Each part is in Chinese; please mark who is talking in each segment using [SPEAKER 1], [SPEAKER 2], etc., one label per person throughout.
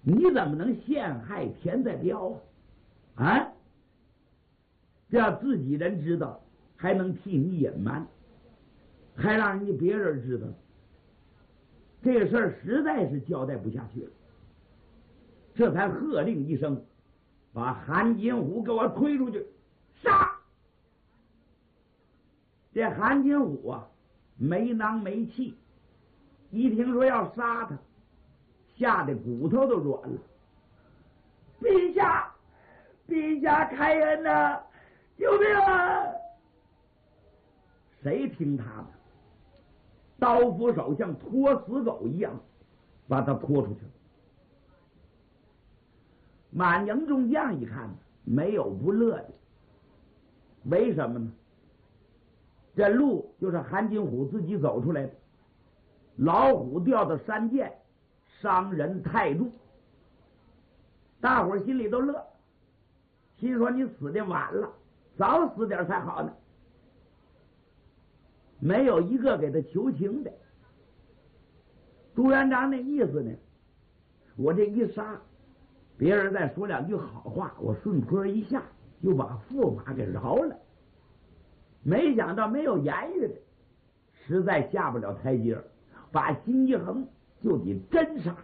[SPEAKER 1] 你怎么能陷害田在彪啊？这要自己人知道，还能替你隐瞒，还让人家别人知道，这个事儿实在是交代不下去了。这才喝令一声，把韩金虎给我推出去杀！这韩金虎啊，没囊没气，一听说要杀他，吓得骨头都软了。陛下，陛下开恩呐！救命啊！谁听他的？刀斧手像拖死狗一样把他拖出去了。满营众将一看，没有不乐的。为什么呢？这路就是韩金虎自己走出来的，老虎掉到山涧，伤人太重。大伙儿心里都乐，心说你死的晚了，早死点才好呢。没有一个给他求情的。朱元璋那意思呢，我这一杀，别人再说两句好话，我顺坡一下就把驸马给饶了。没想到没有言语的，实在下不了台阶，把心一横就得真杀。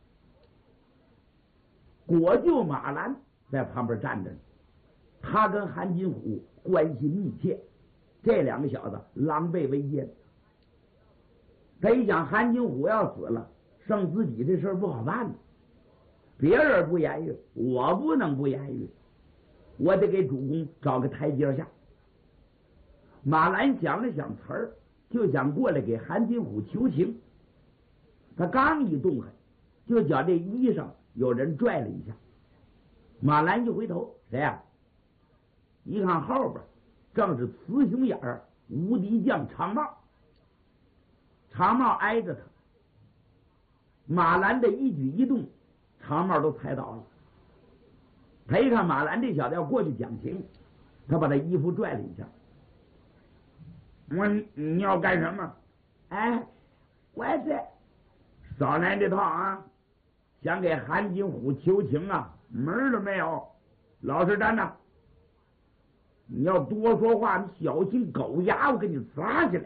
[SPEAKER 1] 果就马兰在旁边站着，他跟韩金虎关系密切，这两个小子狼狈为奸。他一想韩金虎要死了，剩自己这事儿不好办呢。别人不言语，我不能不言语，我得给主公找个台阶下。马兰想了想词儿，就想过来给韩金虎求情。他刚一动狠，就觉这衣裳有人拽了一下。马兰一回头，谁呀？一看后边正是雌雄眼儿无敌将长帽。长帽挨着他，马兰的一举一动，长帽都猜到了。他一看马兰这小子要过去讲情，他把他衣服拽了一下。我说你要干什么？哎，我这少来这套啊！想给韩金虎求情啊，门儿都没有。老实站着，你要多说话，你小心狗牙，我给你砸起来。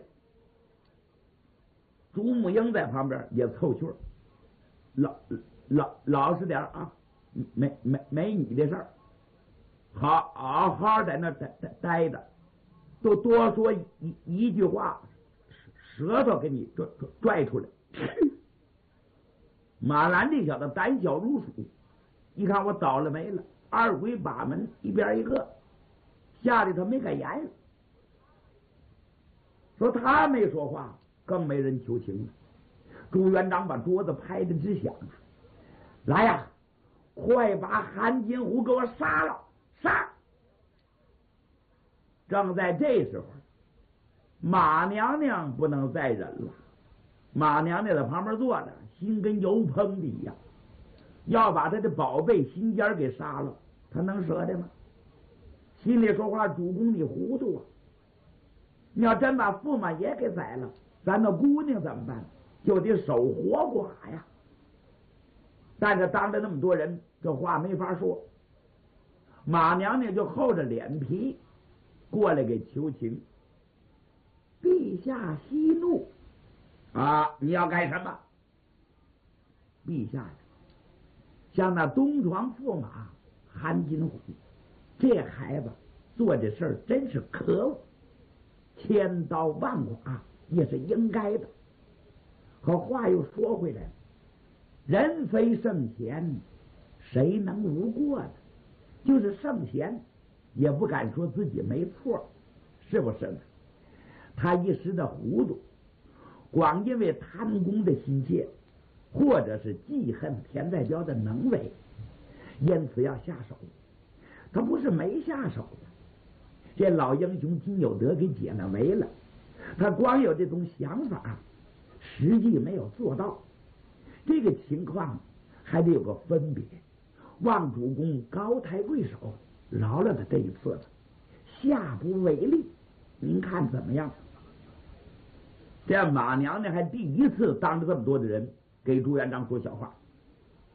[SPEAKER 1] 朱木英在旁边也凑趣儿，老实点啊，没你的事儿，好好在那待着，都多说一句话，舌头给你拽出来。马兰这小子胆小如鼠，一看我倒了霉了，二鬼把门一边一个，吓得他没敢言语。说他没说话，更没人求情了。朱元璋把桌子拍得直响啊！来呀，快把韩金虎给我杀了！杀！正在这时候，马娘娘不能再忍了。马娘娘在旁边坐着，心跟油烹的一样，要把他的宝贝心尖给杀了，他能舍得吗？心里说话：主公你糊涂啊！你要真把驸马爷给宰了，咱那姑娘怎么办？就得守活寡呀。但是当着那么多人，这话没法说。马娘娘就厚着脸皮过来给求情。陛下息怒啊！你要干什么？陛下，像那东床驸马韩金虎，这孩子做这事儿真是可恶，千刀万剐也是应该的。可话又说回来了，人非圣贤，谁能无过呢？就是圣贤也不敢说自己没错，是不是呢？他一时的糊涂，光因为贪功的心切，或者是记恨田在彪的能为，因此要下手。他不是没下手的，这老英雄金有德给解了围了，他光有这种想法，实际没有做到。这个情况还得有个分别。望主公高抬贵手，饶了他这一次了，下不为例，您看怎么样？这马娘娘还第一次当着这么多的人给朱元璋说小话。